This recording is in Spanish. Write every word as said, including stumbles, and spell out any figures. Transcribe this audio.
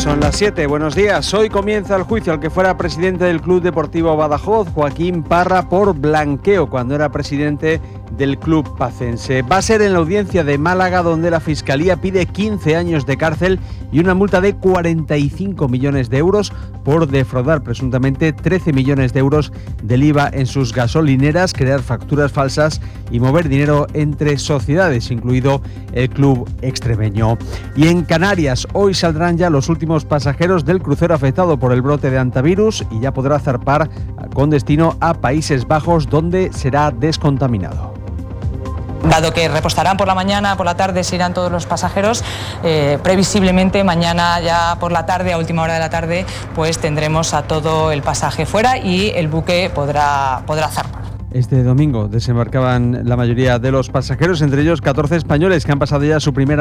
Son las siete, buenos días. Hoy comienza el juicio al que fuera presidente del Club Deportivo Badajoz, Joaquín Parra, por blanqueo cuando era presidente del club pacense. Va a ser en la audiencia de Málaga, donde la Fiscalía pide quince años de cárcel y una multa de cuarenta y cinco millones de euros por defraudar presuntamente trece millones de euros del I V A en sus gasolineras, crear facturas falsas y mover dinero entre sociedades, incluido el club extremeño. Y en Canarias, hoy saldrán ya los últimos pasajeros del crucero afectado por el brote de hantavirus y ya podrá zarpar con destino a Países Bajos, donde será descontaminado. Dado que repostarán por la mañana, por la tarde se irán todos los pasajeros, eh, previsiblemente mañana ya por la tarde, a última hora de la tarde, pues tendremos a todo el pasaje fuera y el buque podrá, podrá zarpar. Este domingo desembarcaban la mayoría de los pasajeros, entre ellos catorce españoles que han pasado ya su primera